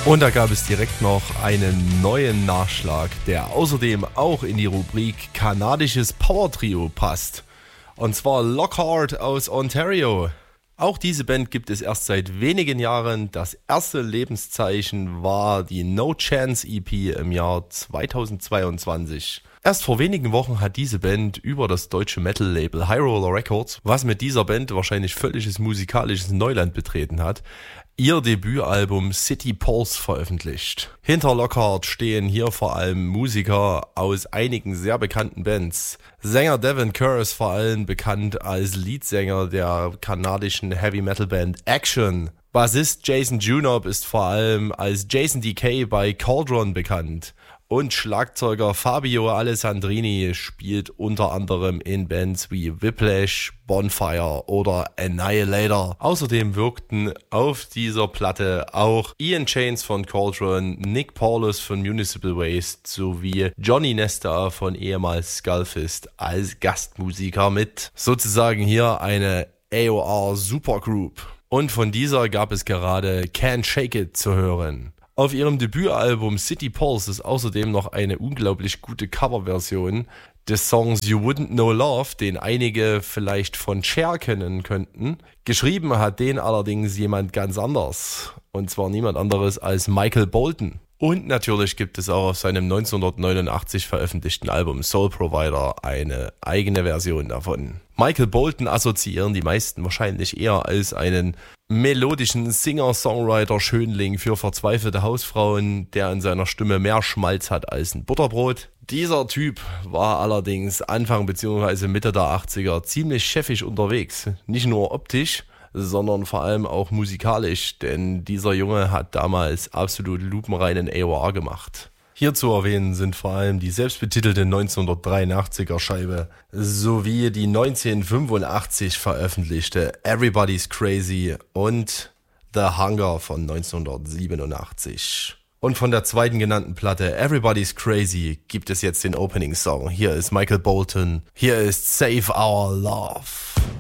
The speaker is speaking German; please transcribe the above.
Und da gab es direkt noch einen neuen Nachschlag, der außerdem auch in die Rubrik kanadisches Power-Trio passt. Und zwar Lockhart aus Ontario. Auch diese Band gibt es erst seit wenigen Jahren. Das erste Lebenszeichen war die No Chance EP im Jahr 2022. Erst vor wenigen Wochen hat diese Band über das deutsche Metal-Label High Roller Records, was mit dieser Band wahrscheinlich völliges musikalisches Neuland betreten hat, ihr Debütalbum City Pulse veröffentlicht. Hinter Lockhart stehen hier vor allem Musiker aus einigen sehr bekannten Bands. Sänger Devin Kerr ist vor allem bekannt als Leadsänger der kanadischen Heavy-Metal-Band Action. Bassist Jason Junop ist vor allem als Jason DK bei Cauldron bekannt. Und Schlagzeuger Fabio Alessandrini spielt unter anderem in Bands wie Whiplash, Bonfire oder Annihilator. Außerdem wirkten auf dieser Platte auch Ian Chains von Cauldron, Nick Paulus von Municipal Waste sowie Johnny Nesta von ehemals Skullfist als Gastmusiker mit. Sozusagen hier eine AOR Supergroup. Und von dieser gab es gerade Can't Shake It zu hören. Auf ihrem Debütalbum City Pulse ist außerdem noch eine unglaublich gute Coverversion des Songs You Wouldn't Know Love, den einige vielleicht von Cher kennen könnten. Geschrieben hat den allerdings jemand ganz anders, und zwar niemand anderes als Michael Bolton. Und natürlich gibt es auch auf seinem 1989 veröffentlichten Album Soul Provider eine eigene Version davon. Michael Bolton assoziieren die meisten wahrscheinlich eher als einen melodischen Singer-Songwriter-Schönling für verzweifelte Hausfrauen, der in seiner Stimme mehr Schmalz hat als ein Butterbrot. Dieser Typ war allerdings Anfang bzw. Mitte der 80er ziemlich chefig unterwegs. Nicht nur optisch, sondern vor allem auch musikalisch, denn dieser Junge hat damals absolut lupenreinen AOR gemacht. Hier zu erwähnen sind vor allem die selbstbetitelte 1983er Scheibe sowie die 1985 veröffentlichte Everybody's Crazy und The Hunger von 1987. Und von der zweiten genannten Platte Everybody's Crazy gibt es jetzt den Opening Song. Hier ist Michael Bolton, hier ist Save Our Love.